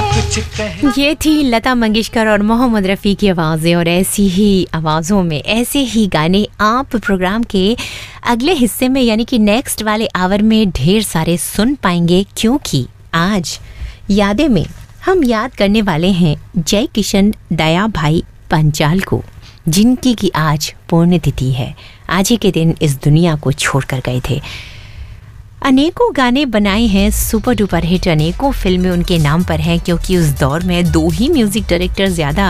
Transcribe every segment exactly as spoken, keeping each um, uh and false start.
ये थी लता मंगेशकर और मोहम्मद रफ़ी की आवाज़ें और ऐसी ही आवाज़ों में ऐसे ही गाने आप प्रोग्राम के अगले हिस्से में यानी कि नेक्स्ट वाले आवर में ढेर सारे सुन पाएंगे, क्योंकि आज यादें में हम याद करने वाले हैं जय किशन दया भाई पंचाल को, जिनकी की आज पुण्यतिथि है। आज ही के दिन इस दुनिया को छोड़कर गए थे। अनेकों गाने बनाए हैं, सुपर डुपर हिट अनेकों फिल्में उनके नाम पर हैं, क्योंकि उस दौर में दो ही म्यूजिक डायरेक्टर ज़्यादा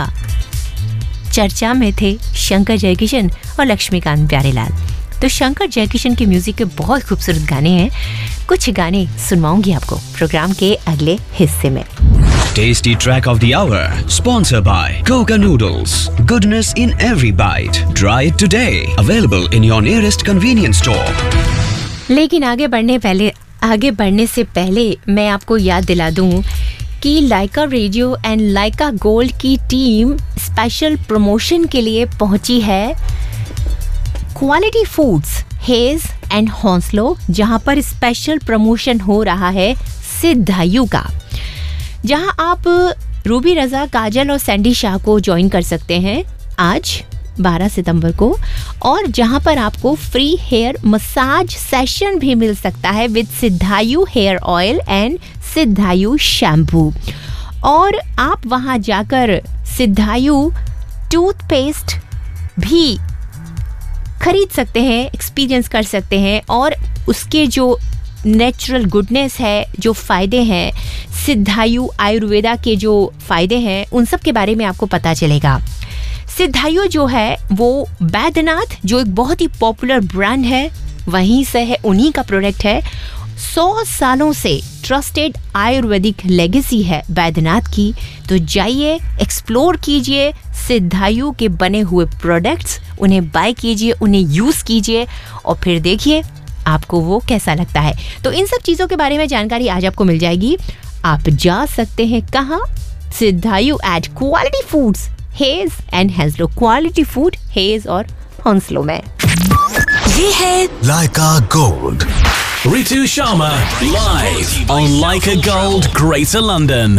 चर्चा में थे, शंकर जयकिशन और लक्ष्मीकांत प्यारेलाल। तो शंकर जयकिशन के म्यूजिक के बहुत खूबसूरत गाने हैं, कुछ गाने सुनवाऊंगी आपको प्रोग्राम के अगले हिस्से में। Tasty track of the hour, sponsored by Coca Noodles. Goodness in every bite. Try it today. Available in your nearest convenience store. लेकिन आगे बढ़ने पहले आगे बढ़ने से पहले मैं आपको याद दिला दूं कि लाइका रेडियो एंड लाइका गोल्ड की टीम स्पेशल प्रमोशन के लिए पहुंची है क्वालिटी फूड्स हेज एंड हॉन्सलो, जहां पर स्पेशल प्रमोशन हो रहा है सिद्धायु का, जहां आप रूबी रजा, काजल और सैंडी शाह को ज्वाइन कर सकते हैं आज बारह सितंबर को, और जहां पर आपको फ्री हेयर मसाज सेशन भी मिल सकता है with सिद्धायु hair oil and सिद्धायु shampoo. और आप वहां जाकर सिद्धायु टूथपेस्ट भी खरीद सकते हैं, एक्सपीरियंस कर सकते हैं, और उसके जो नेचुरल गुडनेस है, जो फ़ायदे हैं, सिद्धायु आयुर्वेदा के जो फ़ायदे हैं, उन सब के बारे में आपको पता चलेगा। सिद्धायु जो है वो बैद्यनाथ, जो एक बहुत ही पॉपुलर ब्रांड है, वहीं से है, उन्हीं का प्रोडक्ट है। सौ सालों से ट्रस्टेड आयुर्वेदिक लेगेसी है बैद्यनाथ की। तो जाइए, एक्सप्लोर कीजिए सिद्धायु के बने हुए प्रोडक्ट्स, उन्हें बाय कीजिए, उन्हें यूज़ कीजिए और फिर देखिए आपको वो कैसा लगता है। तो इन सब चीज़ों के बारे में जानकारी आज आपको मिल जाएगी। आप जा सकते हैं कहाँ? सिद्धायु eight quality foods hedge and हंसलो, quality food hedge और हंसलो में। ये है लाइका gold. Ritu Sharma live on Laika Gold, Greater London.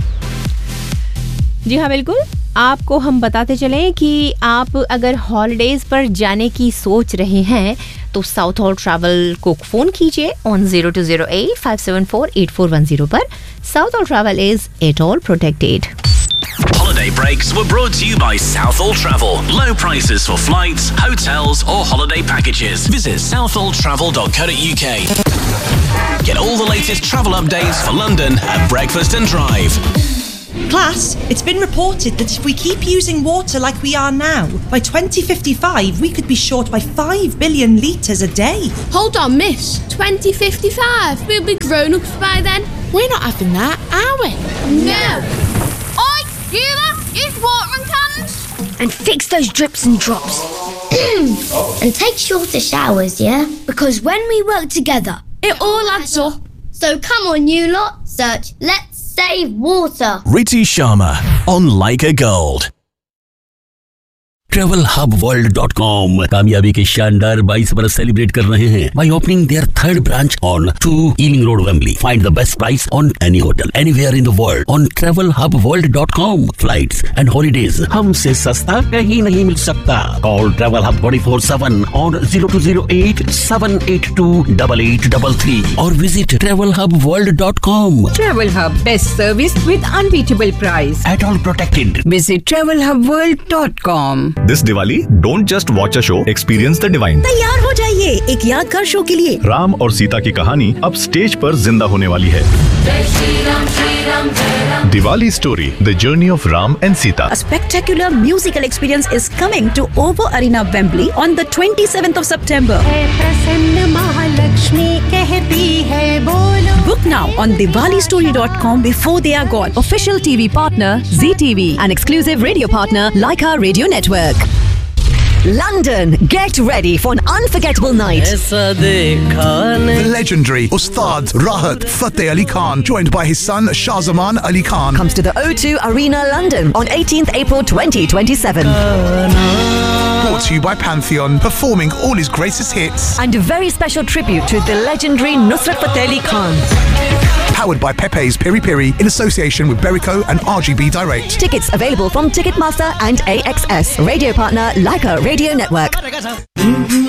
जी हाँ, बिल्कुल। आपको हम बताते चलें कि आप अगर हॉलिडेज पर जाने की सोच रहे हैं तो साउथ हॉल ट्रैवल को फ़ोन कीजिए on zero two zero eight five seven four eight four one zero पर। South hall travel is at all protected. Holiday breaks were brought to you by Southall Travel. Low prices for flights, hotels or holiday packages. Visit southall travel dot co dot uk. Get all the latest travel updates for London at breakfast and drive. Class, it's been reported that if we keep using water like we are now, by twenty fifty-five we could be short by five billion litres a day. Hold on, miss. twenty fifty-five? We'll be grown-ups by then. We're not having that, are we? No. Oi, you lot, use watering cans. And fix those drips and drops. And take shorter showers, yeah? Because when we work together, it all adds up. So come on, you lot, search Let's Save Water. Ritu Sharma on Laika Gold. Travel hub world dot com कामयाबी के शानदार बाईस बरस celebrate कर रहे हैं by opening there third branch on to ailing road Wembley. Find the best price on any hotel anywhere in the world on travel hub world dot com. Flights and holidays हमसे सस्ता कहीं नहीं मिल सकता। Call travel hub twenty four seven on zero two zero eight seven eight to double eight double three और visit travel hub world dot com. Travel hub, best service with unbeatable price at all protected. Visit travel hub world dot com. This Diwali, don't just watch a show, experience the divine. तैयार हो जाइए एक यादगार show के लिए। राम और सीता की कहानी अब स्टेज पर जिंदा होने वाली है। Diwali story, the journey of Ram and Sita. A spectacular musical experience is coming to O two Arena, Wembley on the twenty-seventh of September. Book now on diwali story dot com before they are gone. Official T V partner Z T V and exclusive radio partner Laika Radio Network. London, get ready for an unforgettable night. The legendary Ustad Rahat Fateh Ali Khan, joined by his son Shahzaman Ali Khan, comes to the O two Arena, London on eighteenth April twenty twenty-seven. Brought to you by Pantheon, performing all his greatest hits. And a very special tribute to the legendary Nusrat Fateh Ali Khan. Powered by Pepe's Piri Piri in association with Berico and R G B Direct. Tickets available from Ticketmaster and A X S. Radio partner Leica Radio Network.